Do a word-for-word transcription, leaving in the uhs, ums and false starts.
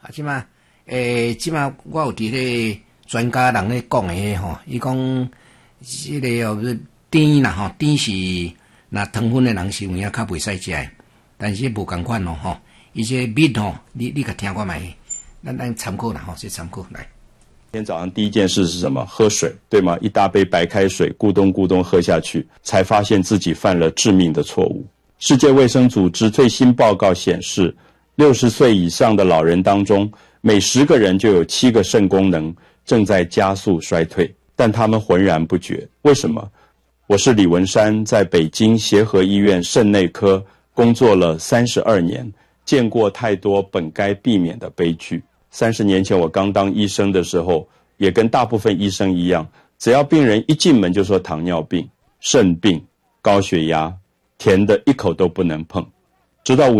啊，即马诶，即马我有伫咧专家人咧讲诶吼，伊讲即个哦甜啦吼，甜是若糖分诶人是有影较袂使食诶，但是无共款咯吼，伊这蜜吼，你你甲听我卖，咱咱参考啦吼，是参考来。 今天早上第一件事是什么？喝水，对吗？一大杯白开水，咕咚咕咚喝下去，才发现自己犯了致命的错误。世界卫生组织最新报告显示，六十岁以上的老人当中，每十个人就有七个肾功能正在加速衰退，但他们浑然不觉。为什么？我是李文山，在北京协和医院肾内科工作了三十二年，见过太多本该避免的悲剧。三十年前我刚当医生的时候，也跟大部分医生一样，只要病人一进门就说糖尿病、肾病、高血压，甜的一口都不能碰。直到